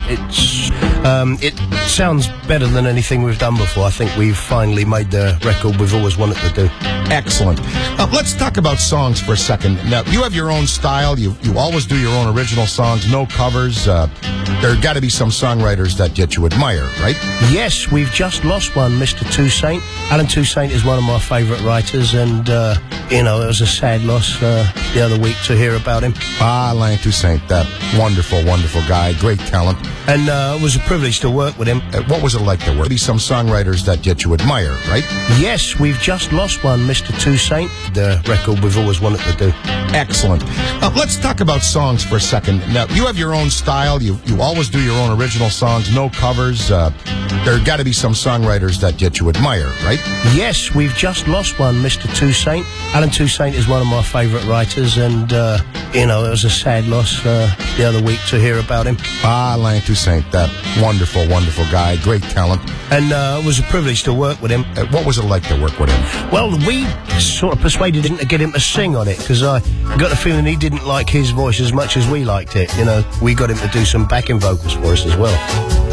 It sounds better than anything we've done before. I think we've finally made the record we've always wanted to do. Excellent. Let's talk about songs for a second. Now, you have your own style. You always do your own original songs, no covers. There got to be some songwriters that you admire, right? Yes, we've just lost one, Mr. Toussaint. Alan Toussaint is one of my favourite writers, and, it was a sad loss the other week to hear about him. Alain Toussaint, that wonderful, wonderful guy, great talent. And it was a privilege to work with him. What was it like to work? Be some songwriters that you admire, right? Yes, we've just lost one, Mr. Toussaint. The record we've always wanted to do. Excellent. Let's talk about songs for a second. Now, you have your own style. You always do your own original songs, no covers. There got to be some songwriters that you admire, right? Yes, we've just lost one, Mr. Toussaint. Alan Toussaint is one of my favourite writers, and, it was a sad loss the other week to hear about him. Alain Toussaint, that wonderful, wonderful guy, great talent. And it was a privilege to work with him. What was it like to work with him? Well, we sort of persuaded him to get him to sing on it, because I got the feeling he didn't like his voice as much as we liked it. We got him to do some backing vocals for us as well.